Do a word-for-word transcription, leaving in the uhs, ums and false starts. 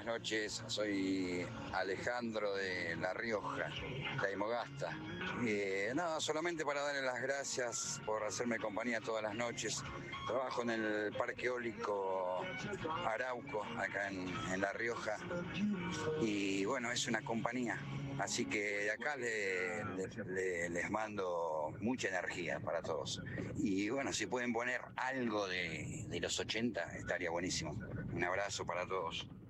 buenas noches. Soy Alejandro de La Rioja, de Aymogasta. Eh, nada, solamente para darle las gracias por hacerme compañía todas las noches. Trabajo en el Parque Eólico Arauco, acá en, en La Rioja. Y bueno, es una compañía. Así que de acá le, le- le- les mando mucha energía para todos. Y bueno, si pueden poner algo de, de los ochenta, estaría buenísimo. Un abrazo para todos.